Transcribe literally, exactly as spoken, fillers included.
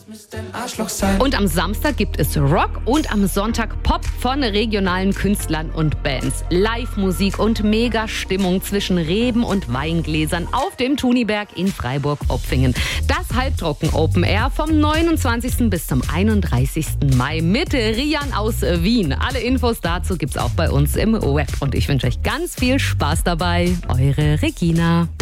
Und am Samstag gibt es Rock und am Sonntag Pop von regionalen Künstlern und Bands. Live-Musik und Mega-Stimmung zwischen Reben und Weingläsern auf dem Thuniberg in Freiburg-Opfingen. Das Halbtrocken Open Air vom neunundzwanzigsten bis zum einunddreißigsten Mai mit Rian aus Wien. Alle Infos dazu gibt's auch bei uns im Web. Und ich wünsche euch ganz viel Spaß dabei. Eure Regina.